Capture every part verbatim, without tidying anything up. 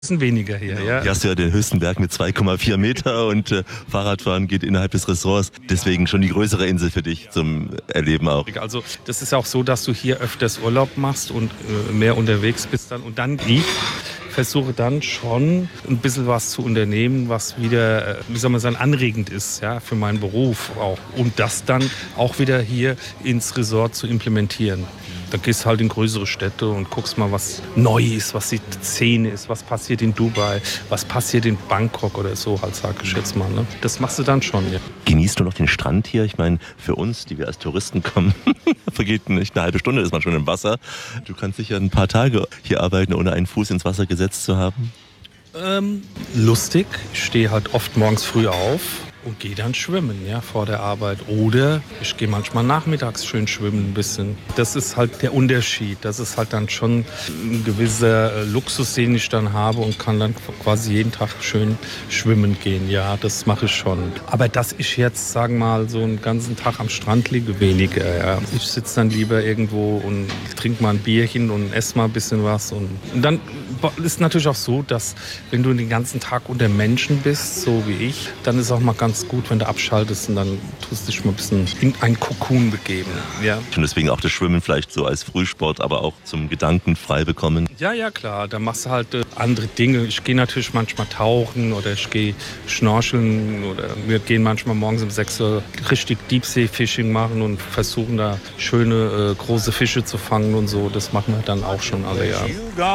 bisschen weniger hier, genau. ja. Hier hast du ja den höchsten Berg mit zwei Komma vier Meter und äh, Fahrradfahren geht innerhalb des Ressorts. Deswegen schon die größere Insel für dich zum Erleben auch. Also das ist auch so, dass du hier öfters Urlaub machst und äh, mehr unterwegs bist dann und dann ich versuche dann schon ein bisschen was zu unternehmen, was wieder, wie soll man sagen, anregend ist, ja, für meinen Beruf auch. Und das dann auch wieder hier ins Resort zu implementieren. Da gehst halt in größere Städte und guckst mal, was neu ist, was die Szene ist, was passiert in Dubai, was passiert in Bangkok oder so, halt sag ich jetzt mal. Ne? Das machst du dann schon, ja. Genießt du noch den Strand hier? Ich meine, für uns, die wir als Touristen kommen, vergeht nicht eine halbe Stunde, ist man schon im Wasser. Du kannst sicher ein paar Tage hier arbeiten, ohne einen Fuß ins Wasser gesetzt zu haben. Ähm, lustig. Ich stehe halt oft morgens früh auf und gehe dann schwimmen, ja, vor der Arbeit. Oder ich gehe manchmal nachmittags schön schwimmen ein bisschen. Das ist halt der Unterschied. Das ist halt dann schon ein gewisser Luxus, den ich dann habe und kann dann quasi jeden Tag schön schwimmen gehen. Ja, das mache ich schon. Aber dass ich jetzt, sagen wir mal, so einen ganzen Tag am Strand liege, weniger. Ja. Ich sitze dann lieber irgendwo und trinke mal ein Bierchen und esse mal ein bisschen was. Und, und dann ist natürlich auch so, dass wenn du den ganzen Tag unter Menschen bist, so wie ich, dann ist auch mal ganz gut, wenn du abschaltest und dann tust du dich mal ein bisschen in ein Kokon begeben. Ja. Und deswegen auch das Schwimmen vielleicht so als Frühsport, aber auch zum Gedanken frei bekommen. Ja, ja, klar. Da machst du halt äh, andere Dinge. Ich gehe natürlich manchmal tauchen oder ich gehe schnorcheln oder wir gehen manchmal morgens um sechs Uhr richtig Deep-Sea-Fishing machen und versuchen da schöne äh, große Fische zu fangen und so. Das machen wir dann auch schon alle, ja.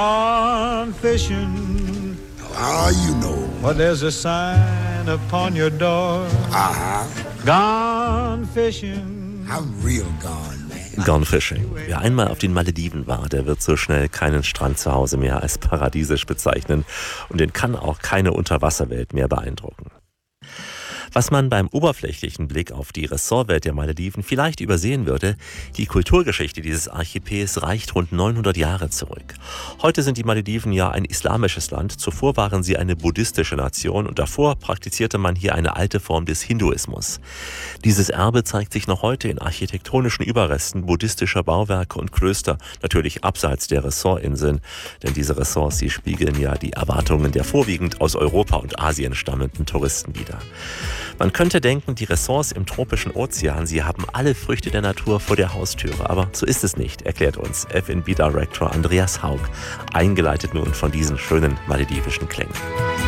Ah, you know. Well, there's a sign upon your door. Uh-huh. Gone fishing. I'm real gone, man. Gone Fishing. Wer einmal auf den Malediven war, der wird so schnell keinen Strand zu Hause mehr als paradiesisch bezeichnen. Und den kann auch keine Unterwasserwelt mehr beeindrucken. Was man beim oberflächlichen Blick auf die Ressortwelt der Malediven vielleicht übersehen würde, die Kulturgeschichte dieses Archipels reicht rund neunhundert Jahre zurück. Heute sind die Malediven ja ein islamisches Land, zuvor waren sie eine buddhistische Nation und davor praktizierte man hier eine alte Form des Hinduismus. Dieses Erbe zeigt sich noch heute in architektonischen Überresten buddhistischer Bauwerke und Klöster, natürlich abseits der Ressortinseln, denn diese Ressorts, sie spiegeln ja die Erwartungen der vorwiegend aus Europa und Asien stammenden Touristen wider. Man könnte denken, die Ressorts im tropischen Ozean, sie haben alle Früchte der Natur vor der Haustüre. Aber so ist es nicht, erklärt uns F and B-Director Andreas Haug, eingeleitet nun von diesen schönen maledivischen Klängen.